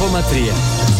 100,3.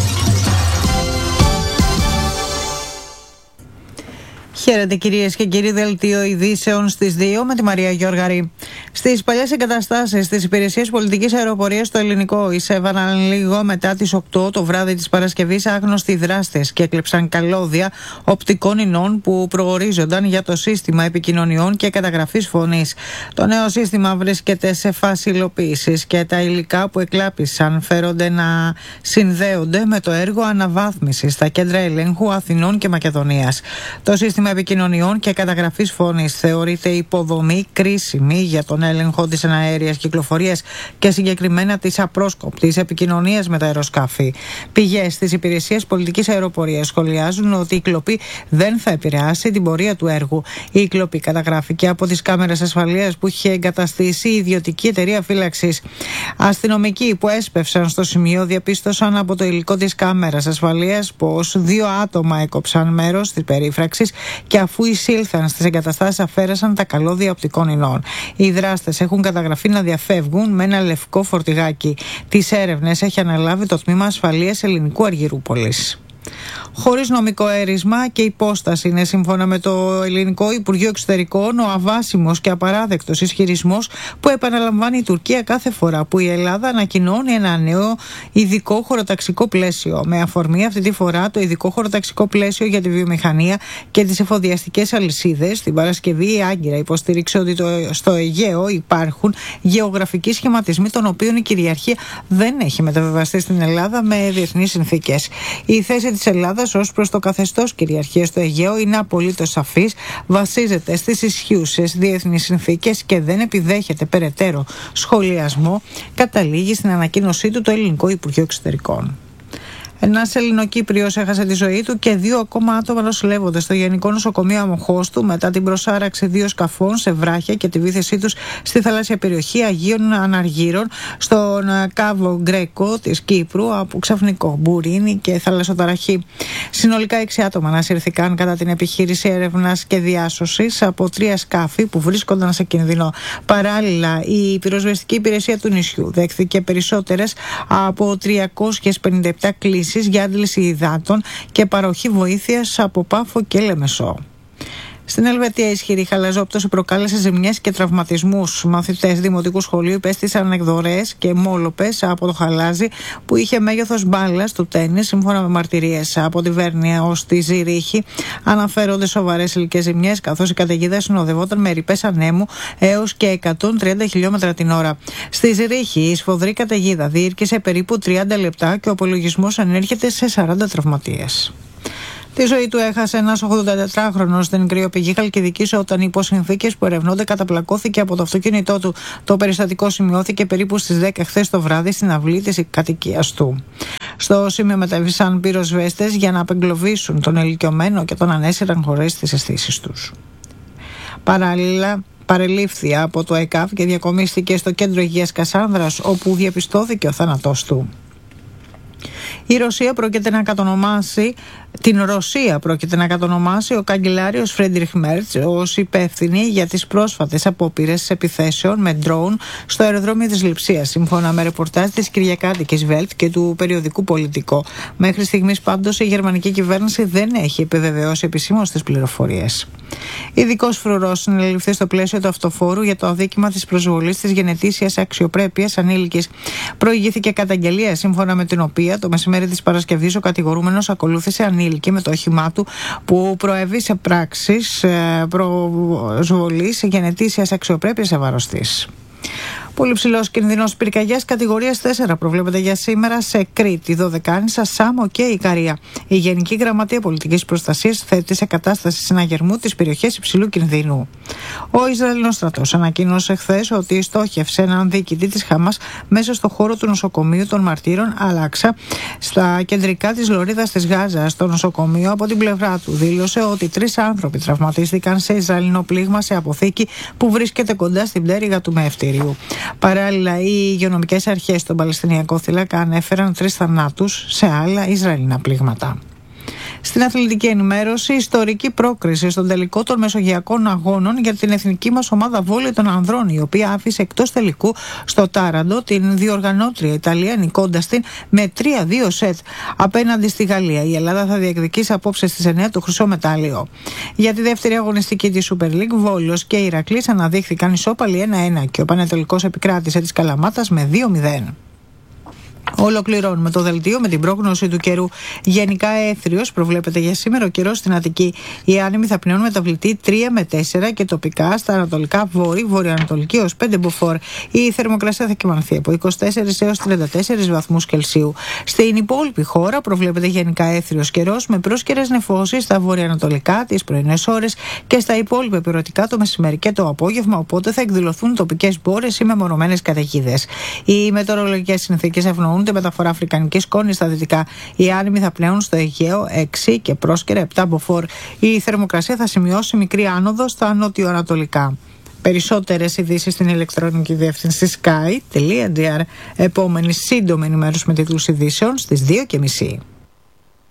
Χαίρετε κυρίες και κύριοι, δελτίο ειδήσεων στις 2 με τη Μαρία Γιώργαρη. Στις παλιές εγκαταστάσεις της Υπηρεσίας Πολιτικής Αεροπορίας στο Ελληνικό εισέβαλαν λίγο μετά τις 8 το βράδυ της Παρασκευής άγνωστοι δράστες και έκλεψαν καλώδια οπτικών ινών που προορίζονταν για το σύστημα επικοινωνιών και καταγραφής φωνής. Το νέο σύστημα βρίσκεται σε φάση υλοποίησης και τα υλικά που εκλάπησαν φέρονται να συνδέονται με το έργο αναβάθμισης στα κέντρα ελέγχου Αθηνών και Μακεδονίας. Το σύστημα επικοινωνιών και καταγραφής φωνής θεωρείται υποδομή κρίσιμη για τον έλεγχο της εναέριας κυκλοφορίας και συγκεκριμένα της απρόσκοπτης επικοινωνίας με τα αεροσκάφη. Πηγές της Υπηρεσίας Πολιτικής Αεροπορίας σχολιάζουν ότι η κλοπή δεν θα επηρεάσει την πορεία του έργου. Η κλοπή καταγράφηκε από τις κάμερες ασφαλείας που είχε εγκαταστήσει η ιδιωτική εταιρεία φύλαξης. Αστυνομικοί που έσπευσαν στο σημείο διαπίστωσαν από το υλικό της κάμερας ασφαλείας πως 2 άτομα έκοψαν μέρος της περίφραξης και αφού εισήλθαν στις εγκαταστάσεις αφαίρεσαν τα καλώδια οπτικών ινών. Οι δράστες έχουν καταγραφεί να διαφεύγουν με ένα λευκό φορτηγάκι. Τις έρευνες έχει αναλάβει το Τμήμα Ασφαλείας Ελληνικού Αργυρούπολης. Χωρίς νομικό έρισμα και υπόσταση είναι, σύμφωνα με το Ελληνικό Υπουργείο Εξωτερικών, ο αβάσιμος και απαράδεκτος ισχυρισμός που επαναλαμβάνει η Τουρκία κάθε φορά που η Ελλάδα ανακοινώνει ένα νέο ειδικό χωροταξικό πλαίσιο. Με αφορμή αυτή τη φορά το ειδικό χωροταξικό πλαίσιο για τη βιομηχανία και τις εφοδιαστικές αλυσίδες, την Παρασκευή η Άγκυρα υποστήριξε ότι στο Αιγαίο υπάρχουν γεωγραφικοί σχηματισμοί των οποίων η κυριαρχία δεν έχει μεταβιβαστεί στην Ελλάδα με διεθνείς συνθήκες. Η θέση της Ελλάδας ως προς το καθεστώς κυριαρχίας στο Αιγαίο είναι απολύτως σαφής, βασίζεται στις ισχύουσες διεθνείς συνθήκες και δεν επιδέχεται περαιτέρω σχολιασμό, καταλήγει στην ανακοίνωσή του το Ελληνικό Υπουργείο Εξωτερικών. Ένας Ελληνοκύπριος έχασε τη ζωή του και 2 ακόμα άτομα νοσηλεύονται στο Γενικό Νοσοκομείο Αμοχώστου μετά την προσάραξη 2 σκαφών σε βράχια και τη βύθισή τους στη θαλάσσια περιοχή Αγίων Αναργύρων στον Κάβο Γκρέκο της Κύπρου από ξαφνικό μπουρίνι και θαλασσοταραχή. Συνολικά 6 άτομα ανασύρθηκαν κατά την επιχείρηση έρευνας και διάσωσης από 3 σκάφη που βρίσκονταν σε κίνδυνο. Παράλληλα, η πυροσβεστική υπηρεσία του νησιού δέχθηκε περισσότερες από 357 κλήσεις για άντληση υδάτων και παροχή βοήθειας από Πάφο και Λεμεσό. Στην Ελβετία, ισχυρή χαλαζόπτωση προκάλεσε ζημιές και τραυματισμούς. Μαθητές δημοτικού σχολείου υπέστησαν εκδορές και μόλοπες από το χαλάζι που είχε μέγεθος μπάλας του τένις, σύμφωνα με μαρτυρίες. Από τη Βέρνια ως τη Ζηρίχη αναφέρονται σοβαρές υλικές ζημιές, καθώς η καταιγίδα συνοδευόταν με ρηπές ανέμου έως και 130 χιλιόμετρα την ώρα. Στη Ζηρίχη, η σφοδρή καταιγίδα διήρκησε περίπου 30 λεπτά και ο απολογισμός ανέρχεται σε 40 τραυματίες. Τη ζωή του έχασε ένας 84χρονος στην κρυοπηγή Χαλκιδικής όταν υπό συνθήκες που ερευνώνται καταπλακώθηκε από το αυτοκίνητό του. Το περιστατικό σημειώθηκε περίπου στις 10 χθες το βράδυ στην αυλή της κατοικίας του. Στο σημείο μετέβησαν πυροσβέστες για να απεγκλωβίσουν τον ηλικιωμένο και τον ανέσυραν χωρίς τις αισθήσεις τους. Παράλληλα, παρελήφθη από το ΕΚΑΒ και διακομίστηκε στο κέντρο υγείας Κασάνδρας, όπου διαπιστώθηκε ο θάνατός του. Την Ρωσία πρόκειται να κατονομάσει ο καγκελάριος Φρέντριχ Μέρτς ως υπεύθυνη για τις πρόσφατες απόπειρες επιθέσεων με ντρόουν στο αεροδρόμιο της Λειψίας, σύμφωνα με ρεπορτάζ της Κυριακάτικης Βέλτ και του περιοδικού Πολιτικό. Μέχρι στιγμής πάντως η γερμανική κυβέρνηση δεν έχει επιβεβαιώσει επισήμως τις πληροφορίες. Ειδικός φρουρός συνελήφθη στο πλαίσιο του αυτοφόρου για το αδίκημα της προσβολής της γενετήσιας αξιοπρέπειας ανήλικης. Προηγήθηκε καταγγελία, σύμφωνα με την οποία το μεσημέρι της Παρασκευής ο κατηγορούμενος ακολούθησε ανήλικη με το όχημά του που προέβη σε πράξεις προσβολής γενετήσιας αξιοπρέπειας σε βάρος της. Πολύ ψηλός κινδυνός πυρκαγιάς κατηγορίας 4 προβλέπεται για σήμερα σε Κρήτη, Δωδεκάνησα, Σάμο και Ικαρία. Η Γενική Γραμματεία Πολιτικής Προστασίας θέτει σε κατάσταση συναγερμού τις περιοχές υψηλού κινδύνου. Ο Ισραηλινός στρατός ανακοίνωσε χθες ότι στόχευσε έναν διοικητή της Χαμάς μέσα στο χώρο του νοσοκομείου των Μαρτύρων Αλάξα, στα κεντρικά της λωρίδας της Γάζας. Στο νοσοκομείο, από την πλευρά του, δήλωσε ότι 3 άνθρωποι τραυματίστηκαν σε Ισραηλινό πλήγμα σε αποθήκη που βρίσκεται κοντά στην πτέρυγα του μευτηρίου. Παράλληλα, οι υγειονομικές αρχές στον Παλαιστινιακό θύλακα ανέφεραν 3 θανάτους σε άλλα Ισραηλινά πλήγματα. Στην αθλητική ενημέρωση, ιστορική πρόκριση στον τελικό των Μεσογειακών Αγώνων για την εθνική μας ομάδα βόλεϊ των ανδρών, η οποία άφησε εκτός τελικού στο Τάραντο την διοργανώτρια Ιταλία, νικώντας την με 3-2 σετ απέναντι στη Γαλλία. Η Ελλάδα θα διεκδικήσει απόψε στις 9 το χρυσό μετάλλιο. Για τη δεύτερη αγωνιστική της Super League, Βόλος και Ηρακλής αναδείχθηκαν ισόπαλοι 1-1 και ο Πανετολικός επικράτησε της Καλαμάτας με 2-0. Ολοκληρώνουμε το δελτίο με την πρόγνωση του καιρού. Γενικά έθριος προβλέπεται για σήμερα ο καιρός στην Αττική. Οι άνεμοι θα πνέουν μεταβλητή 3 με 4 και τοπικά στα ανατολικά βορειοανατολική ως 5 μποφόρ. Η θερμοκρασία θα κυμανθεί από 24 έως 34 βαθμούς Κελσίου. Στην υπόλοιπη χώρα προβλέπεται γενικά έθριος καιρός με πρόσκαιρες νεφώσεις στα βορειοανατολικά τις πρωινές ώρες και στα υπόλοιπα υπηρετικά το μεσημέρι και το απόγευμα, οπότε θα εκδηλωθούν τοπικές μπόρες ή μεμονωμένες καταιγίδες. Οι μετεωρολογικές συνθήκες ευνοούν μεταφορά αφρικανικής σκόνης στα δυτικά. Οι άνεμοι θα πνέουν στο Αιγαίο 6 και πρόσκαιρα 7 μποφόρ. Η θερμοκρασία θα σημειώσει μικρή άνοδο στα νότιο-ανατολικά. Περισσότερες ειδήσεις στην ηλεκτρονική διεύθυνση sky.gr. Επόμενη σύντομη ενημέρωση με τίτλους ειδήσεων στις 2:30.